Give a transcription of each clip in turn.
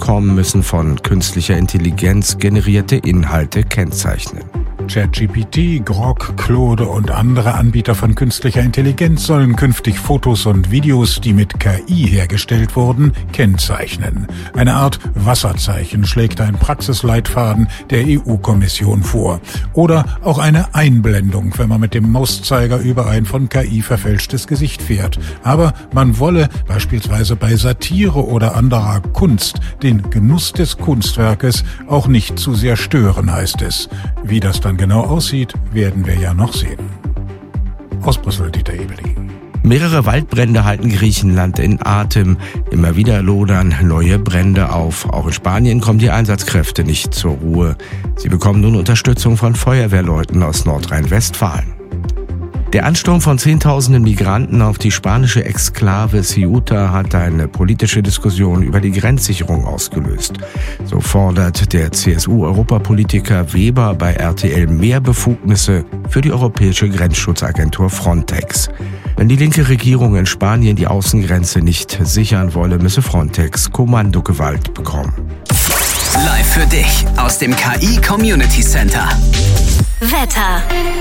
Telekom müssen von künstlicher Intelligenz generierte Inhalte kennzeichnen. ChatGPT, Grok, Claude und andere Anbieter von künstlicher Intelligenz sollen künftig Fotos und Videos, die mit KI hergestellt wurden, kennzeichnen. Eine Art Wasserzeichen schlägt ein Praxisleitfaden der EU-Kommission vor. Oder auch eine Einblendung, wenn man mit dem Mauszeiger über ein von KI verfälschtes Gesicht fährt. Aber man wolle beispielsweise bei Satire oder anderer Kunst den Genuss des Kunstwerkes auch nicht zu sehr stören, heißt es. Wie das dann genau aussieht, werden wir ja noch sehen. Aus Brüssel, Dieter Ebeling. Mehrere Waldbrände halten Griechenland in Atem. Immer wieder lodern neue Brände auf. Auch in Spanien kommen die Einsatzkräfte nicht zur Ruhe. Sie bekommen nun Unterstützung von Feuerwehrleuten aus Nordrhein-Westfalen. Der Ansturm von Zehntausenden Migranten auf die spanische Exklave Ceuta hat eine politische Diskussion über die Grenzsicherung ausgelöst. So fordert der CSU-Europapolitiker Weber bei RTL mehr Befugnisse für die europäische Grenzschutzagentur Frontex. Wenn die linke Regierung in Spanien die Außengrenze nicht sichern wolle, müsse Frontex Kommandogewalt bekommen. Live für dich aus dem KI Community Center. Wetter.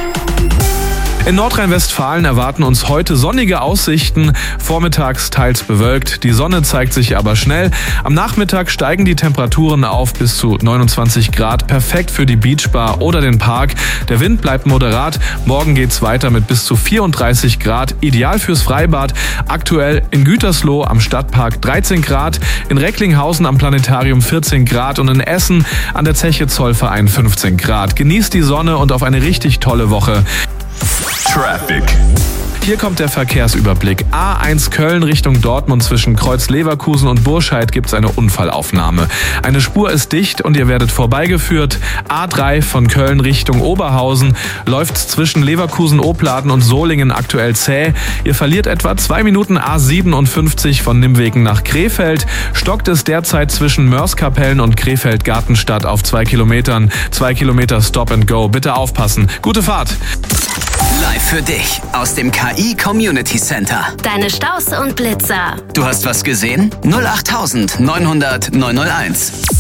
In Nordrhein-Westfalen erwarten uns heute sonnige Aussichten, vormittags teils bewölkt. Die Sonne zeigt sich aber schnell. Am Nachmittag steigen die Temperaturen auf bis zu 29 Grad, perfekt für die Beachbar oder den Park. Der Wind bleibt moderat. Morgen geht's weiter mit bis zu 34 Grad, ideal fürs Freibad. Aktuell in Gütersloh am Stadtpark 13 Grad, in Recklinghausen am Planetarium 14 Grad und in Essen an der Zeche Zollverein 15 Grad. Genießt die Sonne und auf eine richtig tolle Woche. Traffic. Hier kommt der Verkehrsüberblick. A1 Köln Richtung Dortmund zwischen Kreuz Leverkusen und Burscheid gibt es eine Unfallaufnahme. Eine Spur ist dicht und ihr werdet vorbeigeführt. A3 von Köln Richtung Oberhausen läuft zwischen Leverkusen, Opladen und Solingen aktuell zäh. Ihr verliert etwa 2 Minuten. A57 von Nimwegen nach Krefeld stockt es derzeit zwischen Mörs-Kapellen und Krefeld-Gartenstadt auf 2 Kilometern. 2 Kilometer Stop and Go. Bitte aufpassen. Gute Fahrt. Live für dich aus dem KI Community Center. Deine Staus und Blitzer. Du hast was gesehen? 08900 901.